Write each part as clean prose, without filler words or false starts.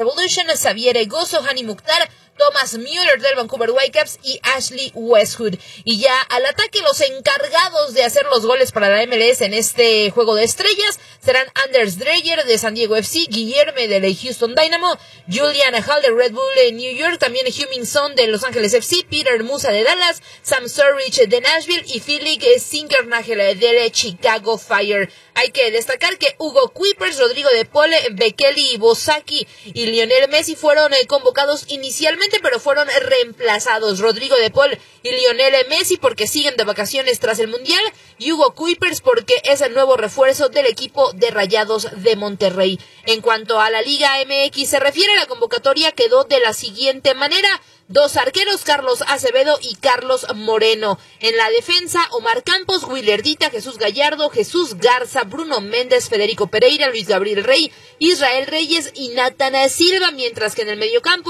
Revolution, Xavier Gozo, Hani Mukhtar, Thomas Müller del Vancouver Whitecaps y Ashley Westwood. Y ya al ataque, los encargados de hacer los goles para la MLS en este juego de estrellas serán Anders Dreyer de San Diego FC, Guillermo de Houston Dynamo, Julian Hall de Red Bull de New York, también Heung-min Son de Los Ángeles FC, Peter Musa de Dallas, Sam Surridge de Nashville y Philip Zinkernagel de Chicago Fire. Hay que destacar que Hugo Kuipers, Rodrigo de Paul, Bekele Bozaki y Lionel Messi fueron convocados inicialmente, pero fueron reemplazados. Rodrigo de Paul y Lionel Messi porque siguen de vacaciones tras el Mundial, y Hugo Kuipers porque es el nuevo refuerzo del equipo de Rayados de Monterrey. En cuanto a la Liga MX se refiere, la convocatoria quedó de la siguiente manera: 2 arqueros, Carlos Acevedo y Carlos Moreno. En la defensa, Omar Campos, Willer Dita, Jesús Gallardo, Jesús Garza, Bruno Méndez, Federico Pereira, Luis Gabriel Rey, Israel Reyes y Nathan Silva, mientras que en el mediocampo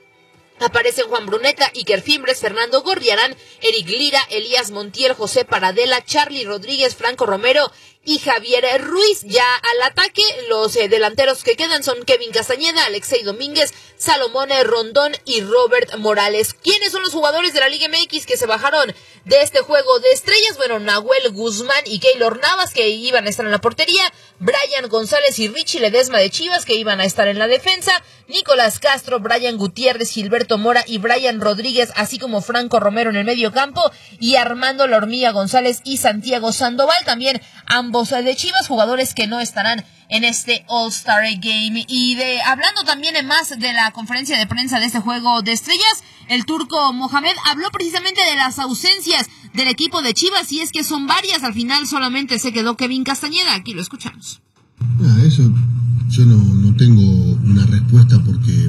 aparecen Juan Bruneta, Iker Fimbres, Fernando Gorriarán, Eric Lira, Elías Montiel, José Paradela, Charly Rodríguez, Franco Romero y Javier Ruiz. Ya al ataque, los delanteros que quedan son Kevin Castañeda, Alexei Domínguez, Salomón Rondón y Robert Morales. ¿Quiénes son los jugadores de la Liga MX que se bajaron de este juego de estrellas? Bueno, Nahuel Guzmán y Keylor Navas, que iban a estar en la portería, Brian González y Richie Ledesma de Chivas, que iban a estar en la defensa, Nicolás Castro, Brian Gutiérrez, Gilberto Mora y Brian Rodríguez, así como Franco Romero en el medio campo, y Armando La Hormiga González y Santiago Sandoval, también ambos de Chivas, jugadores que no estarán en este All-Star Game. Y hablando también más de la conferencia de prensa de este juego de estrellas, el turco Mohamed habló precisamente de las ausencias del equipo de Chivas, y es que son varias. Al final solamente se quedó Kevin Castañeda. Aquí lo escuchamos. Eso yo no tengo una respuesta, porque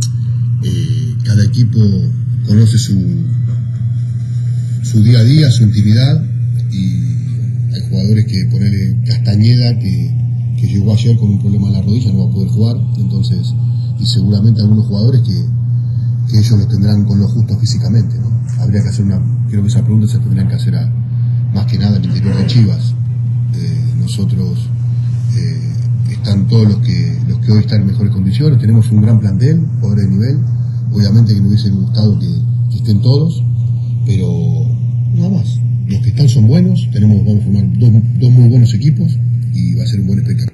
cada equipo conoce su día a día, su intimidad, y hay jugadores que ponerle Castañeda, que llegó ayer con un problema en la rodilla, no va a poder jugar, entonces, y seguramente algunos jugadores que ellos lo tendrán con lo justo físicamente, ¿no? Habría que hacer creo que esa pregunta se tendrían que hacer más que nada al interior de Chivas. Nosotros están todos los que hoy están en mejores condiciones, tenemos un gran plantel, jugadores de nivel, obviamente que me hubiese gustado que estén todos, pero nada más. Los que están son buenos, vamos a formar dos muy buenos equipos y va a ser un buen espectáculo.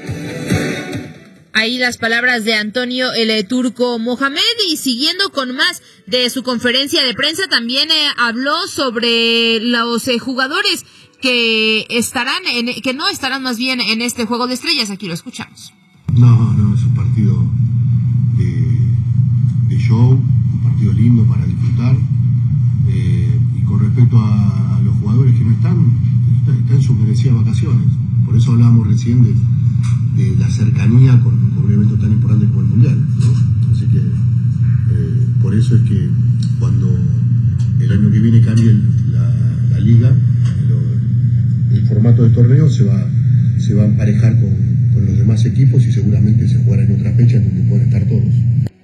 Ahí las palabras de Antonio el turco Mohamed. Y siguiendo con más de su conferencia de prensa, también habló sobre los jugadores que no estarán más bien en este juego de estrellas. Aquí lo escuchamos. No, es un partido de show, un partido lindo para disfrutar. Y con respecto a los jugadores que no están en sus merecidas vacaciones. Por eso hablábamos recién de la cercanía con un evento tan importante como el Mundial, ¿no? Así que por eso es que cuando el año que viene cambie la liga, el formato de torneo se va a emparejar con los demás equipos, y seguramente se jugará en otra fecha en donde puedan estar todos.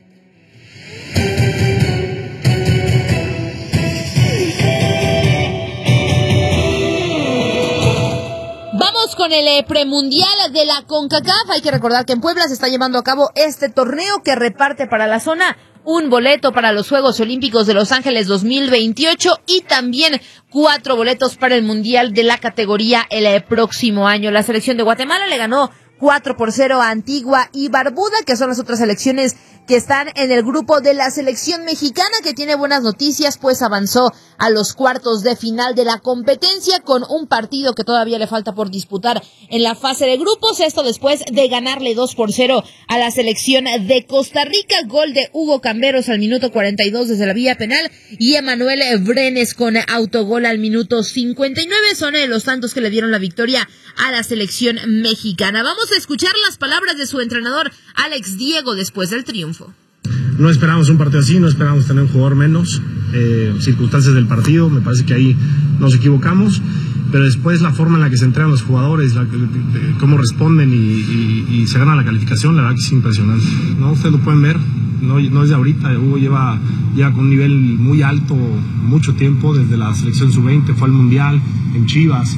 Con el premundial de la CONCACAF, hay que recordar que en Puebla se está llevando a cabo este torneo que reparte para la zona un boleto para los Juegos Olímpicos de Los Ángeles 2028 y también 4 boletos para el Mundial de la categoría el próximo año. La selección de Guatemala le ganó 4-0 a Antigua y Barbuda, que son las otras selecciones que están en el grupo de la selección mexicana, que tiene buenas noticias, pues avanzó a los cuartos de final de la competencia con un partido que todavía le falta por disputar en la fase de grupos. Esto después de ganarle 2-0 a la selección de Costa Rica. Gol de Hugo Camberos al minuto 42 desde la vía penal y Emanuel Brenes con autogol al minuto 59. Son los tantos que le dieron la victoria a la selección mexicana. Vamos a escuchar las palabras de su entrenador Alex Diego después del triunfo. No esperamos un partido así, no esperamos tener un jugador menos, circunstancias del partido, me parece que ahí nos equivocamos, pero después la forma en la que se entrenan los jugadores, cómo responden y se gana la calificación, la verdad que es impresionante, ¿no? Ustedes lo pueden ver, no es de ahorita, Hugo lleva con un nivel muy alto mucho tiempo, desde la selección sub-20, fue al Mundial en Chivas,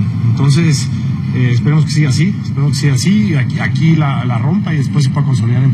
entonces esperemos que siga así, aquí la rompa y después se pueda consolidar en